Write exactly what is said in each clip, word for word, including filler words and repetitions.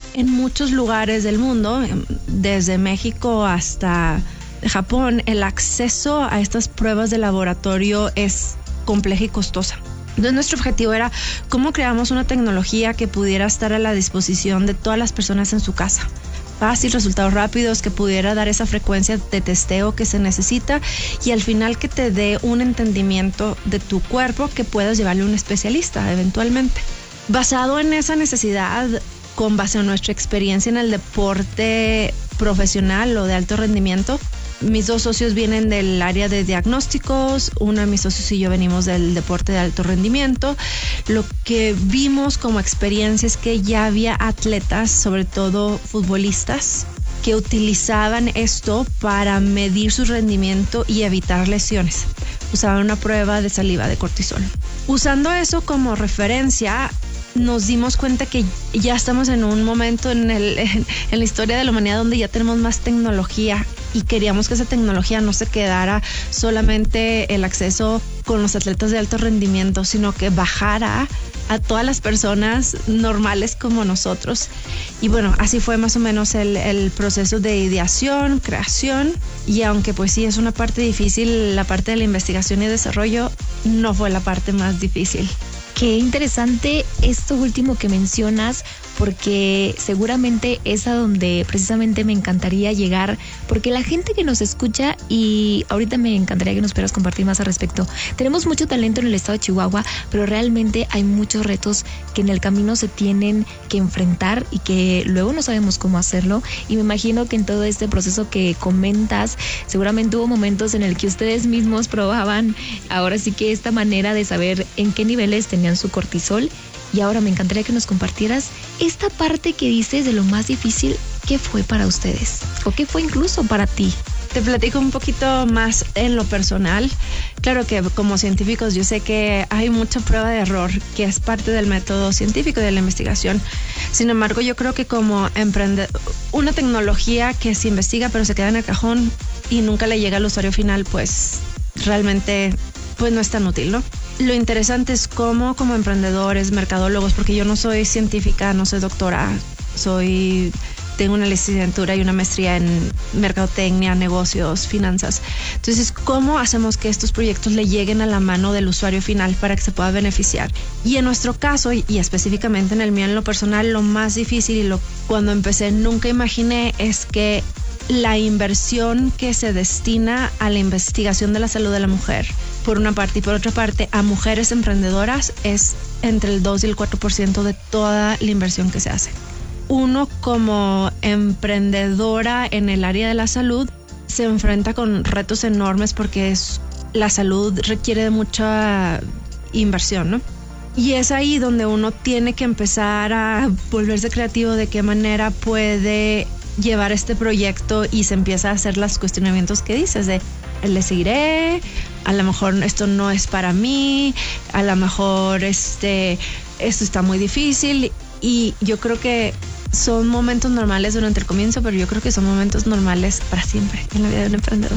En muchos lugares del mundo, desde México hasta Japón, el acceso a estas pruebas de laboratorio es compleja y costosa. Entonces nuestro objetivo era cómo creamos una tecnología que pudiera estar a la disposición de todas las personas en su casa. Fácil, resultados rápidos, que pudiera dar esa frecuencia de testeo que se necesita y al final que te dé un entendimiento de tu cuerpo que puedas llevarle a un especialista eventualmente. Basado en esa necesidad, con base en nuestra experiencia en el deporte profesional o de alto rendimiento, mis dos socios vienen del área de diagnósticos, uno de mis socios y yo venimos del deporte de alto rendimiento. Lo que vimos como experiencia es que ya había atletas, sobre todo futbolistas, que utilizaban esto para medir su rendimiento y evitar lesiones. Usaban una prueba de saliva de cortisol. Usando eso como referencia, nos dimos cuenta que ya estamos en un momento en, el, en, en la historia de la humanidad donde ya tenemos más tecnología y queríamos que esa tecnología no se quedara solamente el acceso con los atletas de alto rendimiento, sino que bajara a todas las personas normales como nosotros. Y bueno, así fue más o menos el, el proceso de ideación, creación, y aunque pues sí es una parte difícil, la parte de la investigación y desarrollo no fue la parte más difícil. Qué interesante esto último que mencionas, porque seguramente es a donde precisamente me encantaría llegar, porque la gente que nos escucha, y ahorita me encantaría que nos pudieras compartir más al respecto, tenemos mucho talento en el estado de Chihuahua, pero realmente hay muchos retos que en el camino se tienen que enfrentar y que luego no sabemos cómo hacerlo, y me imagino que en todo este proceso que comentas, seguramente hubo momentos en el que ustedes mismos probaban ahora sí que esta manera de saber en qué niveles tenían su cortisol. Y ahora me encantaría que nos compartieras esta parte que dices de lo más difícil. ¿Qué fue para ustedes? ¿O qué fue incluso para ti? Te platico un poquito más en lo personal. Claro que como científicos yo sé que hay mucha prueba de error, que es parte del método científico y de la investigación. Sin embargo, yo creo que como emprendedor, una tecnología que se investiga pero se queda en el cajón y nunca le llega al usuario final, pues realmente pues no es tan útil, ¿no? Lo interesante es cómo como emprendedores, mercadólogos, porque yo no soy científica, no soy doctora, soy, tengo una licenciatura y una maestría en mercadotecnia, negocios, finanzas. Entonces, ¿cómo hacemos que estos proyectos le lleguen a la mano del usuario final para que se pueda beneficiar? Y en nuestro caso, y, y específicamente en el mío, en lo personal, lo más difícil y lo cuando empecé nunca imaginé es que la inversión que se destina a la investigación de la salud de la mujer, por una parte, y por otra parte, a mujeres emprendedoras, es entre el dos y el cuatro por ciento de toda la inversión que se hace. Uno como emprendedora en el área de la salud se enfrenta con retos enormes porque es, la salud requiere de mucha inversión, ¿no? Y es ahí donde uno tiene que empezar a volverse creativo de qué manera puede llevar este proyecto y se empieza a hacer los cuestionamientos que dices de le seguiré, a lo mejor esto no es para mí, a lo mejor este, esto está muy difícil, y yo creo que son momentos normales durante el comienzo, pero yo creo que son momentos normales para siempre en la vida de un emprendedor.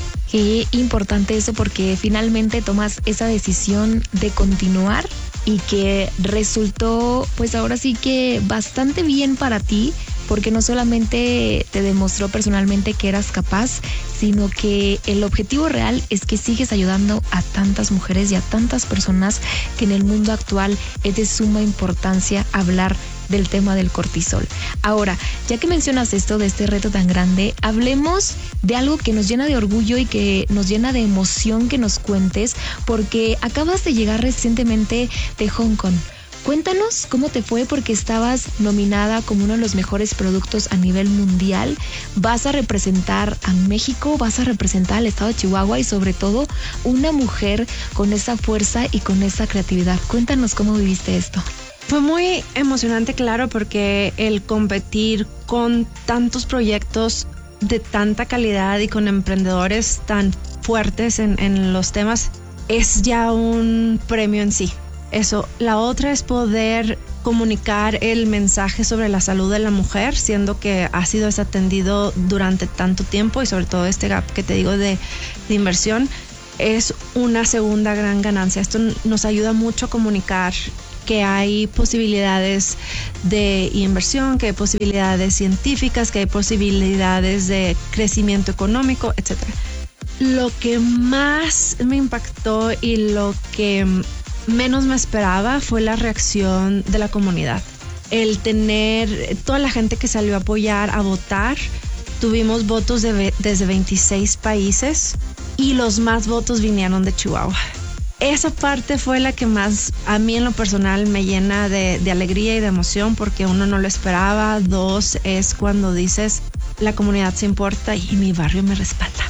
Qué importante eso, porque finalmente tomas esa decisión de continuar y que resultó pues ahora sí que bastante bien para ti, porque no solamente te demostró personalmente que eras capaz, sino que el objetivo real es que sigues ayudando a tantas mujeres y a tantas personas que en el mundo actual es de suma importancia hablar del tema del cortisol. Ahora, ya que mencionas esto de este reto tan grande, hablemos de algo que nos llena de orgullo y que nos llena de emoción que nos cuentes, porque acabas de llegar recientemente de Hong Kong. Cuéntanos cómo te fue, porque estabas nominada como uno de los mejores productos a nivel mundial. Vas a representar a México, vas a representar al estado de Chihuahua y sobre todo una mujer con esa fuerza y con esa creatividad. Cuéntanos cómo viviste esto. Fue muy emocionante, claro, porque el competir con tantos proyectos de tanta calidad y con emprendedores tan fuertes en, en los temas es ya un premio en sí. Eso. La otra es poder comunicar el mensaje sobre la salud de la mujer, siendo que ha sido desatendido durante tanto tiempo y sobre todo este gap que te digo de, de inversión, es una segunda gran ganancia. Esto nos ayuda mucho a comunicar que hay posibilidades de inversión, que hay posibilidades científicas, que hay posibilidades de crecimiento económico, etcétera. Lo que más me impactó y lo que menos me esperaba fue la reacción de la comunidad. El tener toda la gente que salió a apoyar, a votar. Tuvimos votos de, desde veintiséis países y los más votos vinieron de Chihuahua. Esa parte fue la que más a mí en lo personal me llena de, de alegría y de emoción, porque uno no lo esperaba. Dos, es cuando dices la comunidad se importa y mi barrio me respalda.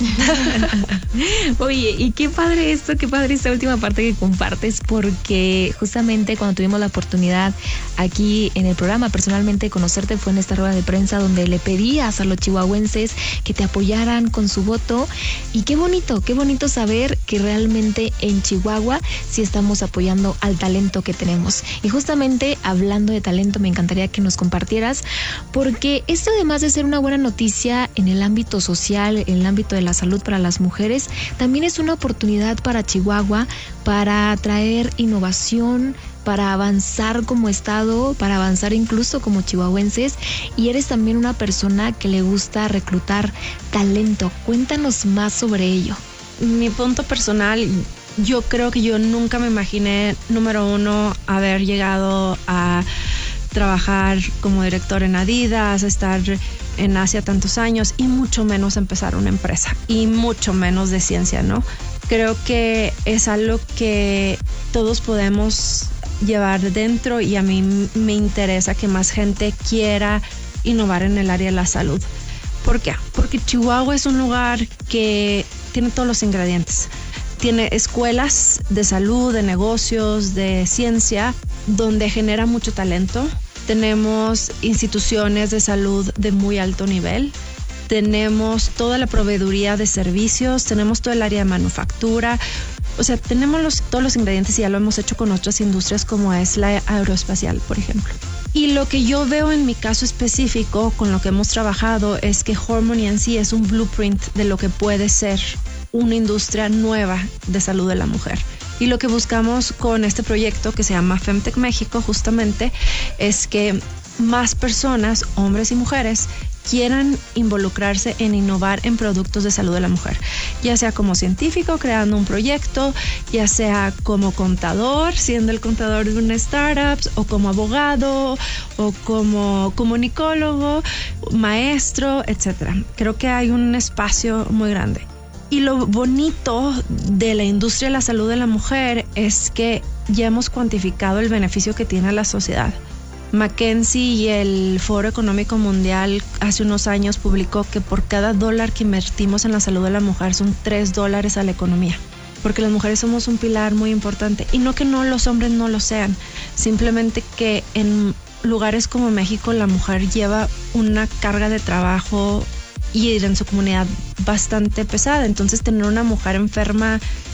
Oye, y qué padre esto, qué padre esta última parte que compartes, porque justamente cuando tuvimos la oportunidad aquí en el programa personalmente de conocerte fue en esta rueda de prensa donde le pedías a los chihuahuenses que te apoyaran con su voto, y qué bonito, qué bonito saber que realmente en Chihuahua sí estamos apoyando al talento que tenemos. Y justamente hablando de talento, me encantaría que nos compartieras, porque esto, además de ser una buena noticia en el ámbito social, en el ámbito de la salud para las mujeres, también es una oportunidad para Chihuahua para traer innovación, para avanzar como estado, para avanzar incluso como chihuahuenses, y eres también una persona que le gusta reclutar talento. Cuéntanos más sobre ello. Mi punto personal, yo creo que yo nunca me imaginé, número uno, haber llegado a trabajar como director en Adidas, estar en Asia tantos años, y mucho menos empezar una empresa, y mucho menos de ciencia, ¿no? Creo que es algo que todos podemos llevar dentro, y a mí me interesa que más gente quiera innovar en el área de la salud. ¿Por qué? Porque Chihuahua es un lugar que tiene todos los ingredientes. Tiene escuelas de salud, de negocios, de ciencia, donde genera mucho talento. Tenemos instituciones de salud de muy alto nivel. Tenemos toda la proveeduría de servicios. Tenemos todo el área de manufactura. O sea, tenemos los, todos los ingredientes, y ya lo hemos hecho con otras industrias como es la aeroespacial, por ejemplo. Y lo que yo veo en mi caso específico, con lo que hemos trabajado, es que Hormone en sí es un blueprint de lo que puede ser una industria nueva de salud de la mujer. Y lo que buscamos con este proyecto que se llama Femtech México justamente es que más personas, hombres y mujeres, quieran involucrarse en innovar en productos de salud de la mujer, ya sea como científico creando un proyecto, ya sea como contador siendo el contador de una startup, o como abogado, o como comunicólogo, maestro, etcétera. Creo que hay un espacio muy grande. Y lo bonito de la industria de la salud de la mujer es que ya hemos cuantificado el beneficio que tiene a la sociedad. McKinsey y el Foro Económico Mundial hace unos años publicó que por cada dólar que invertimos en la salud de la mujer son tres dólares a la economía. Porque las mujeres somos un pilar muy importante. Y no que no los hombres no lo sean, simplemente que en lugares como México la mujer lleva una carga de trabajo y en su comunidad bastante pesada. Entonces tener una mujer enferma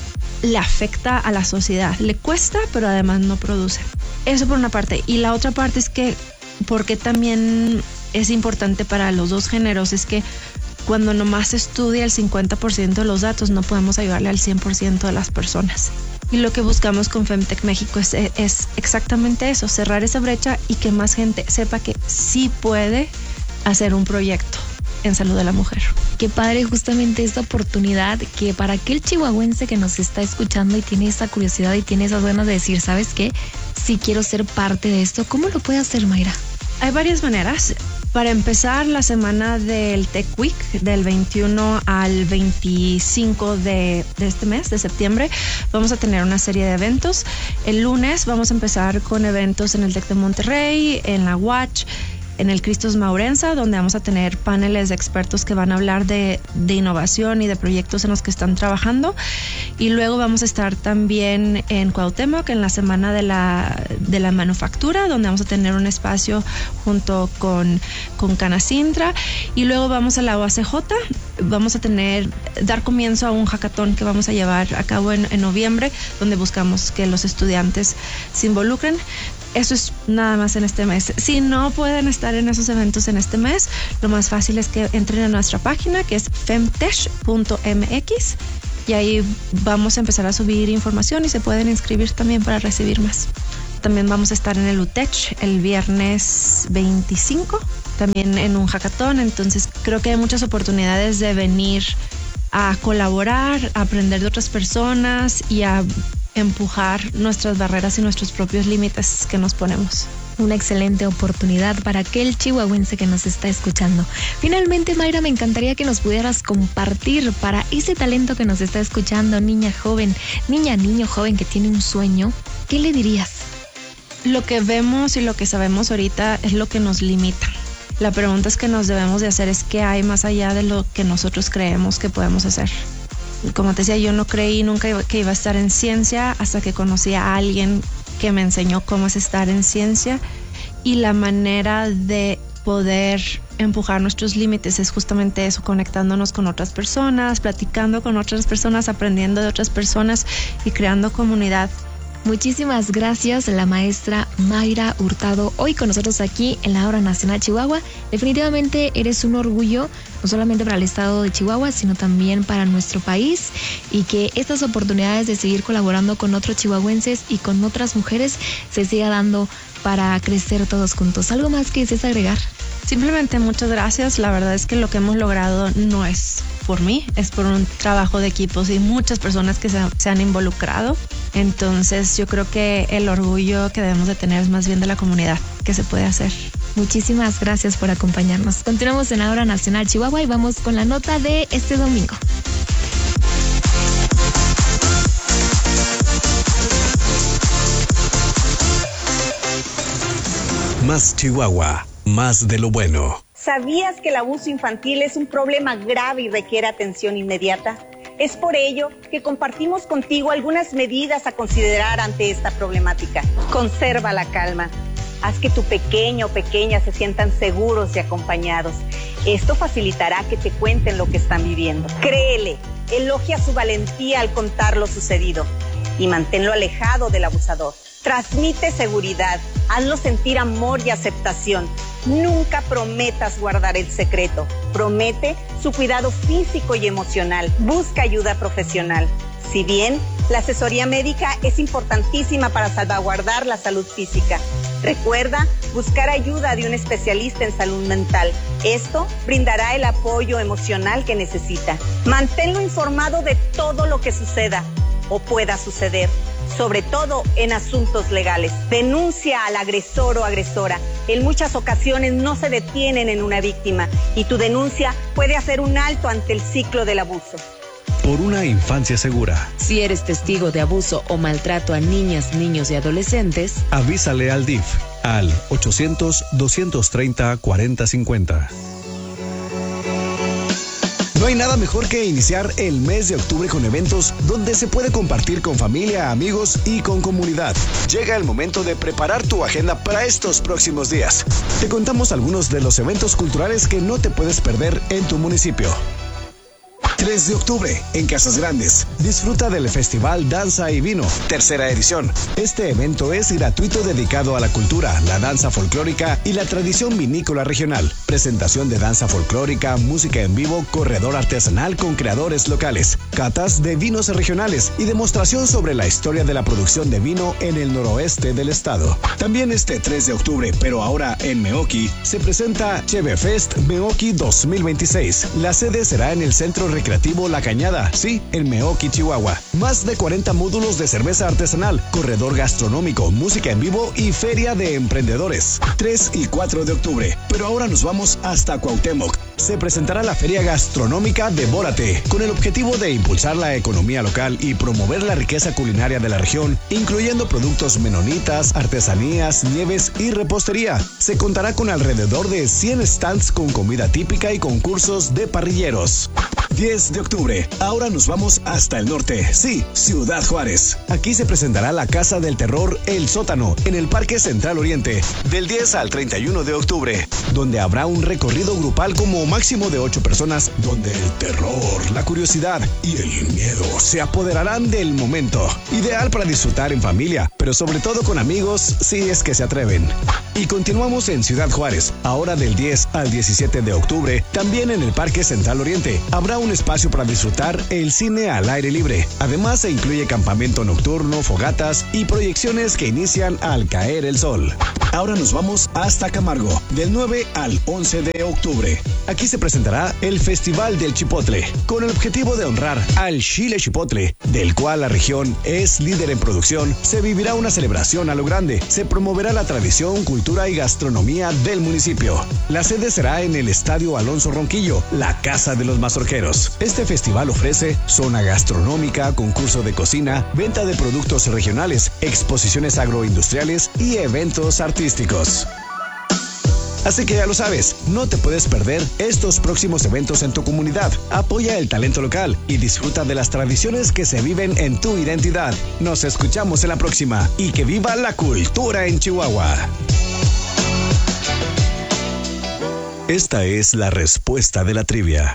le afecta a la sociedad, le cuesta, pero además no produce. Eso por una parte. Y la otra parte es que, porque también es importante para los dos géneros, es que cuando nomás se estudia el cincuenta por ciento de los datos, no podemos ayudarle al cien por ciento de las personas. Y lo que buscamos con Femtech México es, es exactamente eso, cerrar esa brecha y que más gente sepa que sí puede hacer un proyecto en salud de la mujer. Qué padre justamente esta oportunidad, que para aquel chihuahuense que nos está escuchando y tiene esa curiosidad y tiene esas ganas de decir, ¿sabes qué? Sí quiero ser parte de esto. ¿Cómo lo puede hacer, Mayra? Hay varias maneras. Para empezar, la semana del Tech Week, del veintiuno al veinticinco de, de este mes, de septiembre, vamos a tener una serie de eventos. El lunes vamos a empezar con eventos en el Tec de Monterrey, en la Watch, en el Cristos Maurenza, donde vamos a tener paneles de expertos que van a hablar de, de innovación y de proyectos en los que están trabajando. Y luego vamos a estar también en Cuauhtémoc, en la semana de la, de la manufactura, donde vamos a tener un espacio junto con, con Canacintra. Y luego vamos a la U A C J, vamos a tener, dar comienzo a un hackathon que vamos a llevar a cabo en, en noviembre, donde buscamos que los estudiantes se involucren. Eso es nada más en este mes. Si no pueden estar en esos eventos en este mes, lo más fácil es que entren a nuestra página, que es femtech punto m x, y ahí vamos a empezar a subir información y se pueden inscribir también para recibir más. También vamos a estar en el U T E C H el viernes veinticinco, también en un hackathon. Entonces creo que hay muchas oportunidades de venir a colaborar, a aprender de otras personas y a empujar nuestras barreras y nuestros propios límites que nos ponemos. Una excelente oportunidad para aquel chihuahuense que nos está escuchando. Finalmente, Mayra, me encantaría que nos pudieras compartir para ese talento que nos está escuchando, niña joven, niña, niño joven que tiene un sueño, ¿qué le dirías? Lo que vemos y lo que sabemos ahorita es lo que nos limita. La pregunta es que nos debemos de hacer es qué hay más allá de lo que nosotros creemos que podemos hacer. Como te decía, yo no creí nunca que iba a estar en ciencia hasta que conocí a alguien que me enseñó cómo es estar en ciencia, y la manera de poder empujar nuestros límites es justamente eso, conectándonos con otras personas, platicando con otras personas, aprendiendo de otras personas y creando comunidad. Muchísimas gracias, la maestra Mayra Hurtado, hoy con nosotros aquí en la Hora Nacional Chihuahua. Definitivamente eres un orgullo, no solamente para el estado de Chihuahua, sino también para nuestro país, y que estas oportunidades de seguir colaborando con otros chihuahuenses y con otras mujeres se siga dando para crecer todos juntos. ¿Algo más que desees agregar? Simplemente muchas gracias. La verdad es que lo que hemos logrado no es por mí, es por un trabajo de equipos y muchas personas que se, se han involucrado. Entonces yo creo que el orgullo que debemos de tener es más bien de la comunidad que se puede hacer. Muchísimas gracias por acompañarnos. Continuamos en la Hora Nacional Chihuahua y vamos con la nota de este domingo. Más Chihuahua, más de lo bueno. ¿Sabías que el abuso infantil es un problema grave y requiere atención inmediata? Es por ello que compartimos contigo algunas medidas a considerar ante esta problemática. Conserva la calma. Haz que tu pequeño o pequeña se sientan seguros y acompañados. Esto facilitará que te cuenten lo que están viviendo. Créele, elogia su valentía al contar lo sucedido y manténlo alejado del abusador. Transmite seguridad, hazlo sentir amor y aceptación. Nunca prometas guardar el secreto. Promete su cuidado físico y emocional. Busca ayuda profesional. Si bien la asesoría médica es importantísima para salvaguardar la salud física, recuerda buscar ayuda de un especialista en salud mental. Esto brindará el apoyo emocional que necesita. Manténlo informado de todo lo que suceda o pueda suceder, sobre todo en asuntos legales. Denuncia al agresor o agresora. En muchas ocasiones no se detienen en una víctima y tu denuncia puede hacer un alto ante el ciclo del abuso. Por una infancia segura. Si eres testigo de abuso o maltrato a niñas, niños y adolescentes, avísale al D I F al ochocientos, doscientos treinta, cuarenta cincuenta. No hay nada mejor que iniciar el mes de octubre con eventos donde se puede compartir con familia, amigos y con comunidad. Llega el momento de preparar tu agenda para estos próximos días. Te contamos algunos de los eventos culturales que no te puedes perder en tu municipio. tres de octubre, en Casas Grandes. Disfruta del Festival Danza y Vino, tercera edición. Este evento es gratuito, dedicado a la cultura, la danza folclórica y la tradición vinícola regional. Presentación de danza folclórica, música en vivo, corredor artesanal con creadores locales, catas de vinos regionales y demostración sobre la historia de la producción de vino en el noroeste del estado. También este tres de octubre, pero ahora en Meoqui, se presenta Cheve Fest Meoqui dos mil veintiséis. La sede será en el Centro Recreativo La Cañada, sí, en Meoqui, Chihuahua. Más de cuarenta módulos de cerveza artesanal, corredor gastronómico, música en vivo y feria de emprendedores. tres y cuatro de octubre, pero ahora nos vamos hasta Cuauhtémoc. Se presentará la Feria Gastronómica Devórate, con el objetivo de impulsar la economía local y promover la riqueza culinaria de la región, incluyendo productos menonitas, artesanías, nieves y repostería. Se contará con alrededor de cien stands con comida típica y concursos de parrilleros. diez de octubre, ahora nos vamos hasta el norte, sí, Ciudad Juárez. Aquí se presentará la Casa del Terror El Sótano, en el Parque Central Oriente, del diez al treinta y uno de octubre, donde habrá un recorrido grupal como máximo de ocho personas, donde el terror, la curiosidad y el miedo se apoderarán del momento. Ideal para disfrutar en familia, pero pero sobre todo con amigos si es que se atreven. Y continuamos en Ciudad Juárez. Ahora del diez al diecisiete de octubre, también en el Parque Central Oriente, habrá un espacio para disfrutar el cine al aire libre. Además, se incluye campamento nocturno, fogatas y proyecciones que inician al caer el sol. Ahora nos vamos hasta Camargo, del nueve al once de octubre. Aquí se presentará el Festival del Chipotle, con el objetivo de honrar al chile chipotle, del cual la región es líder en producción. Se vivirá una celebración a lo grande. Se promoverá la tradición, cultura y gastronomía del municipio. La sede será en el Estadio Alonso Ronquillo, la casa de los mazorqueros. Este festival ofrece zona gastronómica, concurso de cocina, venta de productos regionales, exposiciones agroindustriales y eventos artísticos. Así que ya lo sabes, no te puedes perder estos próximos eventos en tu comunidad. Apoya el talento local y disfruta de las tradiciones que se viven en tu identidad. Nos escuchamos en la próxima y que viva la cultura en Chihuahua. Esta es la respuesta de la trivia.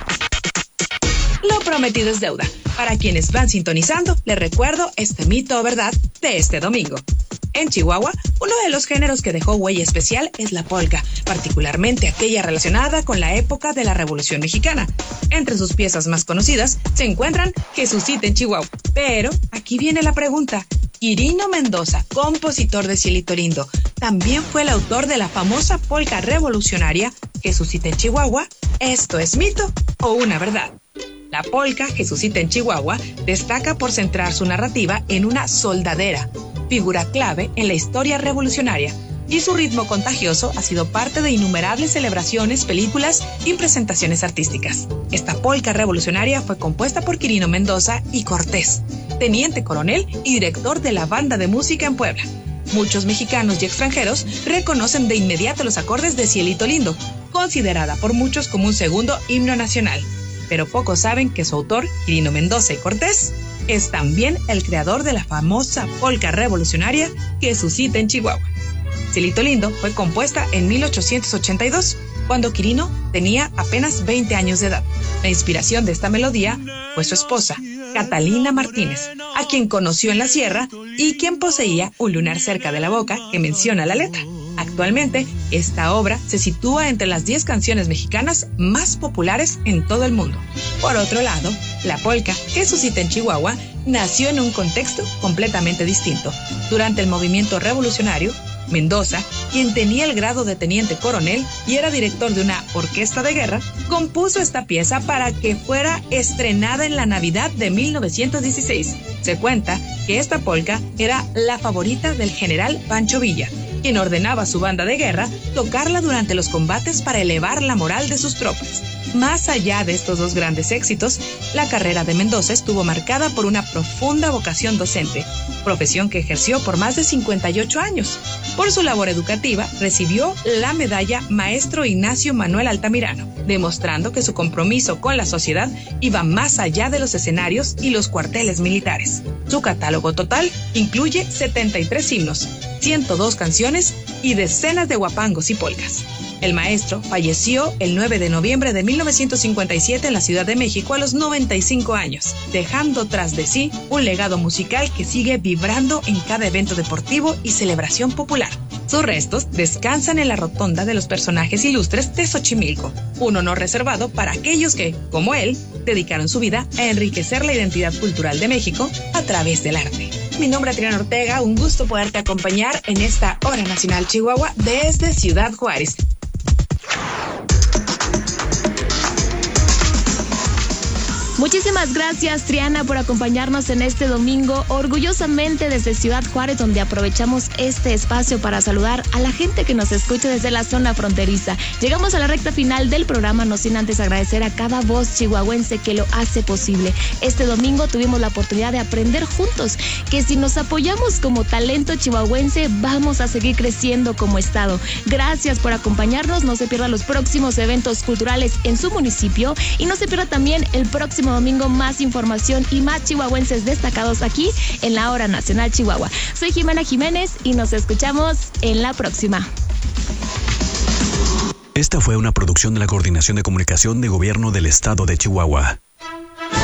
Lo prometido es deuda. Para quienes van sintonizando, les recuerdo este mito o verdad de este domingo. En Chihuahua, uno de los géneros que dejó huella especial es la polka, particularmente aquella relacionada con la época de la Revolución Mexicana. Entre sus piezas más conocidas se encuentran Jesucita en Chihuahua. Pero aquí viene la pregunta. Quirino Mendoza, compositor de Cielito Lindo, también fue el autor de la famosa polka revolucionaria Jesucita en Chihuahua. ¿Esto es mito o una verdad? La polka Jesucita en Chihuahua destaca por centrar su narrativa en una soldadera, figura clave en la historia revolucionaria, y su ritmo contagioso ha sido parte de innumerables celebraciones, películas y presentaciones artísticas. Esta polka revolucionaria fue compuesta por Quirino Mendoza y Cortés, teniente coronel y director de la banda de música en Puebla. Muchos mexicanos y extranjeros reconocen de inmediato los acordes de Cielito Lindo, considerada por muchos como un segundo himno nacional. Pero pocos saben que su autor, Quirino Mendoza y Cortés, es también el creador de la famosa polka revolucionaria Jesucita en Chihuahua. Cielito Lindo fue compuesta en mil ochocientos ochenta y dos, cuando Quirino tenía apenas veinte años de edad. La inspiración de esta melodía fue su esposa, Catalina Martínez, a quien conoció en la sierra y quien poseía un lunar cerca de la boca que menciona la letra. Actualmente, esta obra se sitúa entre las diez canciones mexicanas más populares en todo el mundo. Por otro lado, la polka Jesucita en Chihuahua nació en un contexto completamente distinto. Durante el movimiento revolucionario, Mendoza, quien tenía el grado de teniente coronel y era director de una orquesta de guerra, compuso esta pieza para que fuera estrenada en la Navidad de mil novecientos dieciséis. Se cuenta que esta polka era la favorita del general Pancho Villa, quien ordenaba a su banda de guerra tocarla durante los combates para elevar la moral de sus tropas. Más allá de estos dos grandes éxitos, la carrera de Mendoza estuvo marcada por una profunda vocación docente, profesión que ejerció por más de cincuenta y ocho años. Por su labor educativa, recibió la medalla Maestro Ignacio Manuel Altamirano, demostrando que su compromiso con la sociedad iba más allá de los escenarios y los cuarteles militares. Su catálogo total incluye setenta y tres himnos, ciento dos canciones y decenas de guapangos y polcas. El maestro falleció el nueve de noviembre de mil novecientos cincuenta y siete en la Ciudad de México a los noventa y cinco años, dejando tras de sí un legado musical que sigue vibrando en cada evento deportivo y celebración popular. Sus restos descansan en la rotonda de los personajes ilustres de Xochimilco, un honor reservado para aquellos que, como él, dedicaron su vida a enriquecer la identidad cultural de México a través del arte. Mi nombre es Adriana Ortega, un gusto poderte acompañar en esta Hora Nacional Chihuahua desde Ciudad Juárez. Muchísimas gracias, Triana, por acompañarnos en este domingo, orgullosamente desde Ciudad Juárez, donde aprovechamos este espacio para saludar a la gente que nos escucha desde la zona fronteriza. Llegamos a la recta final del programa, no sin antes agradecer a cada voz chihuahuense que lo hace posible. Este domingo tuvimos la oportunidad de aprender juntos que si nos apoyamos como talento chihuahuense, vamos a seguir creciendo como estado. Gracias por acompañarnos, no se pierda los próximos eventos culturales en su municipio y no se pierda también el próximo domingo más información y más chihuahuenses destacados aquí en la Hora Nacional Chihuahua. Soy Jimena Jiménez y nos escuchamos en la próxima. Esta fue una producción de la Coordinación de Comunicación de Gobierno del Estado de Chihuahua.